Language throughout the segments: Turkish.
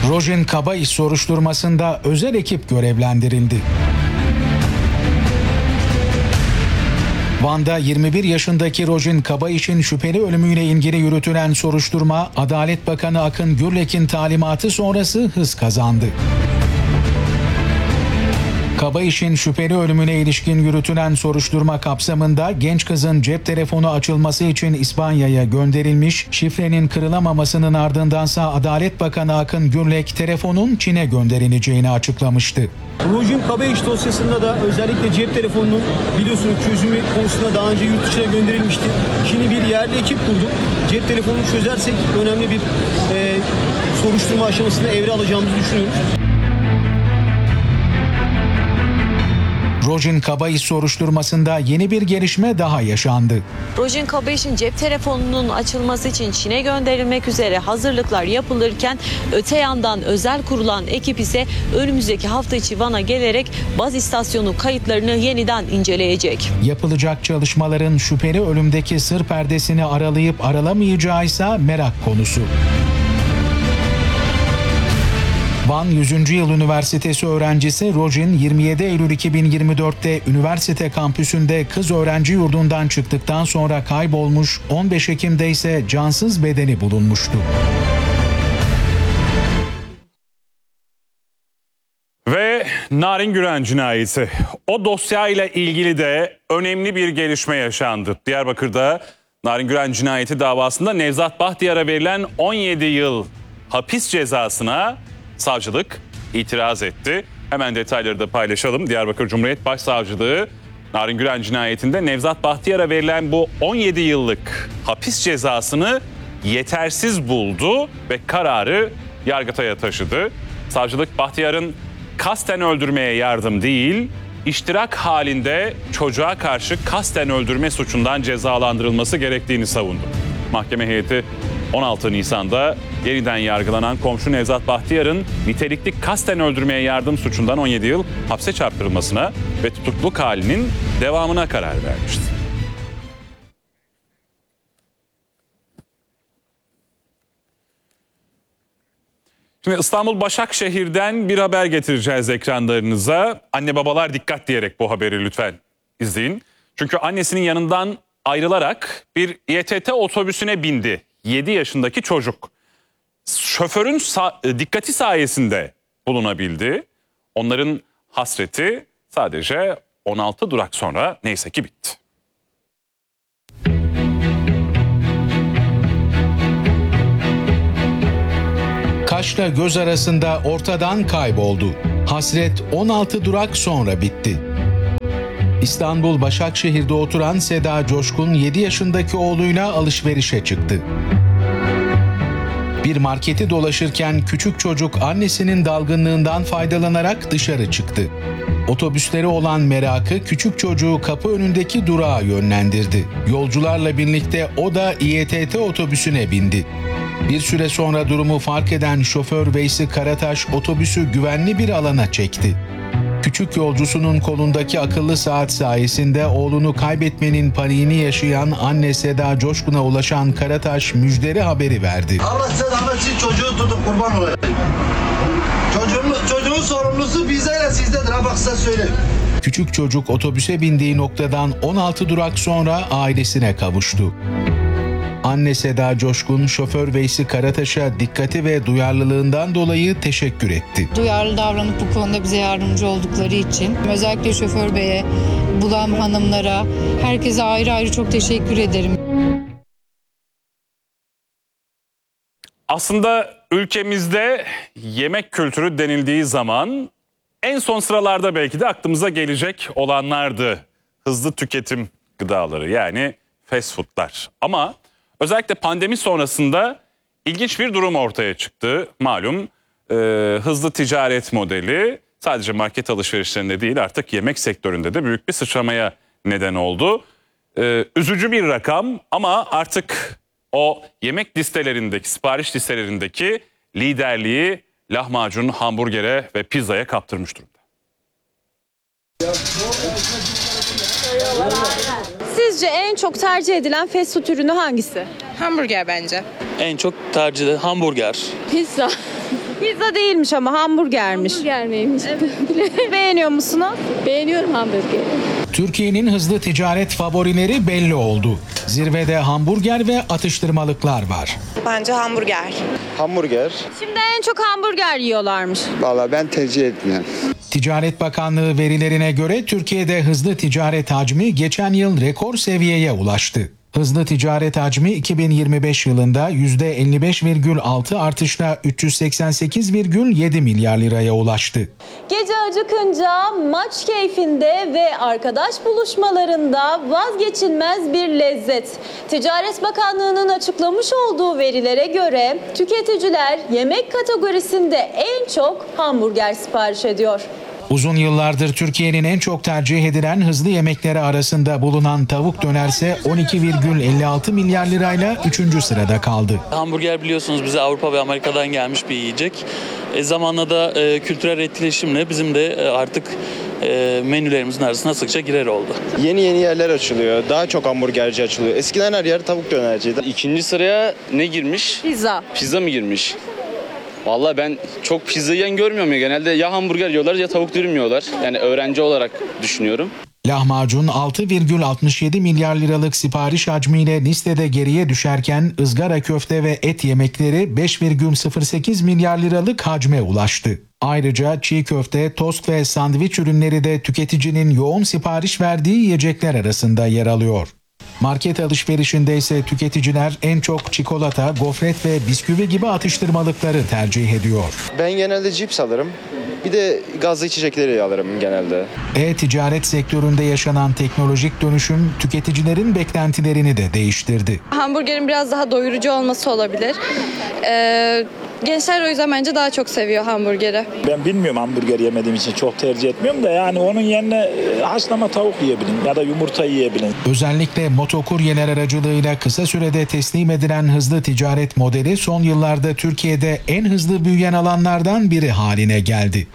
Rojin Kabaiş soruşturmasında özel ekip görevlendirildi. Van'da 21 yaşındaki Rojin Kabaiş'in şüpheli ölümüyle ilgili yürütülen soruşturma, Adalet Bakanı Akın Gürlek'in talimatı sonrası hız kazandı. Kabaiş'in şüpheli ölümüne ilişkin yürütülen soruşturma kapsamında genç kızın cep telefonu açılması için İspanya'ya gönderilmiş, şifrenin kırılamamasının ardındansa Adalet Bakanı Akın Gürlek telefonun Çin'e gönderileceğini açıklamıştı. Rojin Kabaiş dosyasında da özellikle cep telefonunun biliyorsunuz çözümü konusunda daha önce yurt dışına gönderilmişti. Şimdi bir yerli ekip kurduk. Cep telefonunu çözersek önemli bir soruşturma aşamasında evre alacağımızı düşünüyoruz. Rojin Kabaiş soruşturmasında yeni bir gelişme daha yaşandı. Rojin Kabaiş'in cep telefonunun açılması için Çin'e gönderilmek üzere hazırlıklar yapılırken öte yandan özel kurulan ekip ise önümüzdeki hafta içi Van'a gelerek baz istasyonu kayıtlarını yeniden inceleyecek. Yapılacak çalışmaların şüpheli ölümdeki sır perdesini aralayıp aralamayacağı ise merak konusu. Van 100. Yıl Üniversitesi öğrencisi Rojin 27 Eylül 2024'te üniversite kampüsünde kız öğrenci yurdundan çıktıktan sonra kaybolmuş, 15 Ekim'de ise cansız bedeni bulunmuştu. Ve Narin Güren cinayeti. O dosyayla ilgili de önemli bir gelişme yaşandı. Diyarbakır'da Narin Güren cinayeti davasında Nevzat Bahtiyar'a verilen 17 yıl hapis cezasına savcılık itiraz etti. Hemen detayları da paylaşalım. Diyarbakır Cumhuriyet Başsavcılığı Narin Güren cinayetinde Nevzat Bahtiyar'a verilen bu 17 yıllık hapis cezasını yetersiz buldu ve kararı Yargıtay'a taşıdı. Savcılık Bahtiyar'ın kasten öldürmeye yardım değil, iştirak halinde çocuğa karşı kasten öldürme suçundan cezalandırılması gerektiğini savundu. Mahkeme heyeti 16 Nisan'da yeniden yargılanan komşu Nevzat Bahtiyar'ın nitelikli kasten öldürmeye yardım suçundan 17 yıl hapse çarptırılmasına ve tutukluluk halinin devamına karar vermişti. Şimdi İstanbul Başakşehir'den bir haber getireceğiz ekranlarınıza. Anne babalar dikkat diyerek bu haberi lütfen izleyin. Çünkü annesinin yanından ayrılarak bir İETT otobüsüne bindi 7 yaşındaki çocuk. Şoförün dikkati sayesinde bulunabildi. Onların hasreti sadece 16 durak sonra neyse ki bitti. Kaşla göz arasında ortadan kayboldu. Hasret 16 durak sonra bitti. İstanbul Başakşehir'de oturan Seda Coşkun 7 yaşındaki oğluyla alışverişe çıktı. Bir marketi dolaşırken küçük çocuk annesinin dalgınlığından faydalanarak dışarı çıktı. Otobüslere olan merakı küçük çocuğu kapı önündeki durağa yönlendirdi. Yolcularla birlikte o da İETT otobüsüne bindi. Bir süre sonra durumu fark eden şoför Veysi Karataş otobüsü güvenli bir alana çekti. Küçük yolcusunun kolundaki akıllı saat sayesinde oğlunu kaybetmenin paniğini yaşayan anne Seda Coşkun'a ulaşan Karataş müjdeli haberi verdi. Allah selamet için çocuğu tutup kurban olayım. Çocuğun sorumlusu bizlerle sizdedir ha bak size söyleyeyim. Küçük çocuk otobüse bindiği noktadan 16 durak sonra ailesine kavuştu. Anne Seda Coşkun, şoför Veysi Karataş'a dikkati ve duyarlılığından dolayı teşekkür etti. Duyarlı davranıp bu konuda bize yardımcı oldukları için özellikle şoför beye, bulan hanımlara, herkese ayrı ayrı çok teşekkür ederim. Aslında ülkemizde yemek kültürü denildiği zaman en son sıralarda belki de aklımıza gelecek olanlardı. Hızlı tüketim gıdaları yani fast foodlar. Ama özellikle pandemi sonrasında ilginç bir durum ortaya çıktı. Malum hızlı ticaret modeli sadece market alışverişlerinde değil artık yemek sektöründe de büyük bir sıçramaya neden oldu. Üzücü bir rakam ama artık o yemek listelerindeki, sipariş listelerindeki liderliği lahmacun, hamburgere ve pizzaya kaptırmış durumda. Sizce en çok tercih edilen fast food ürünü hangisi? Hamburger bence. En çok tercih edilen hamburger. Pizza. Pizza değilmiş ama hamburgermiş. Hamburger miymiş? Beğeniyor musunuz? Beğeniyorum hamburgeri. Türkiye'nin hızlı ticaret favorileri belli oldu. Zirvede hamburger ve atıştırmalıklar var. Bence hamburger. Hamburger. Şimdi en çok hamburger yiyorlarmış. Valla ben tercih etmiyorum. Ticaret Bakanlığı verilerine göre Türkiye'de hızlı ticaret hacmi geçen yıl rekor seviyeye ulaştı. Hızlı ticaret hacmi 2025 yılında %55,6 artışla 388,7 milyar liraya ulaştı. Gece acıkınca, maç keyfinde ve arkadaş buluşmalarında vazgeçilmez bir lezzet. Ticaret Bakanlığı'nın açıklamış olduğu verilere göre tüketiciler yemek kategorisinde en çok hamburger sipariş ediyor. Uzun yıllardır Türkiye'nin en çok tercih edilen hızlı yemekleri arasında bulunan tavuk dönerse 12,56 milyar lirayla 3. sırada kaldı. Hamburger biliyorsunuz bize Avrupa ve Amerika'dan gelmiş bir yiyecek. Zamanla da kültürel etkileşimle bizim de artık menülerimizin arasına sıkça girer oldu. Yeni yerler açılıyor. Daha çok hamburgerci açılıyor. Eskiden her yer tavuk dönerciydi. İkinci sıraya ne girmiş? Pizza. Pizza mı girmiş? Vallahi ben çok pizza yiyen görmüyorum ya. Genelde ya hamburger yiyorlar ya tavuk dürüm yiyorlar. Yani öğrenci olarak düşünüyorum. Lahmacun 6,67 milyar liralık sipariş hacmiyle listede geriye düşerken ızgara köfte ve et yemekleri 5,08 milyar liralık hacme ulaştı. Ayrıca çiğ köfte, tost ve sandviç ürünleri de tüketicinin yoğun sipariş verdiği yiyecekler arasında yer alıyor. Market alışverişinde ise tüketiciler en çok çikolata, gofret ve bisküvi gibi atıştırmalıkları tercih ediyor. Ben genelde cips alırım. Bir de gazlı içecekleri alırım genelde. E-ticaret sektöründe yaşanan teknolojik dönüşüm tüketicilerin beklentilerini de değiştirdi. Hamburgerin biraz daha doyurucu olması olabilir. Gençler o yüzden bence daha çok seviyor hamburgeri. Ben bilmiyorum, hamburger yemediğim için çok tercih etmiyorum da yani onun yerine haşlama tavuk yiyebilirim ya da yumurta yiyebilirim. Özellikle motokuryeler aracılığıyla kısa sürede teslim edilen hızlı ticaret modeli son yıllarda Türkiye'de en hızlı büyüyen alanlardan biri haline geldi.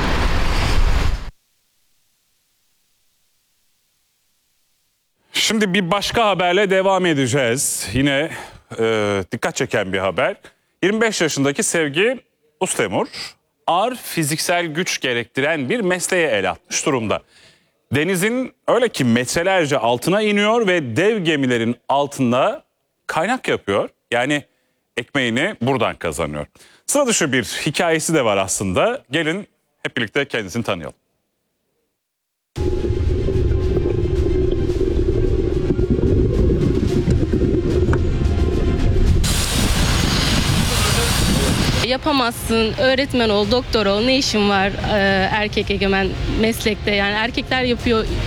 Şimdi bir başka haberle devam edeceğiz. Yine dikkat çeken bir haber. 25 yaşındaki Sevgi Ustemur ağır fiziksel güç gerektiren bir mesleğe el atmış durumda. Denizin öyle ki metrelerce altına iniyor ve dev gemilerin altında kaynak yapıyor. Yani ekmeğini buradan kazanıyor. Sıra dışı bir hikayesi de var aslında. Gelin hep birlikte kendisini tanıyalım. Yapamazsın, öğretmen ol, doktor ol, ne işin var erkek egemen meslekte? Yani erkekler yapıyor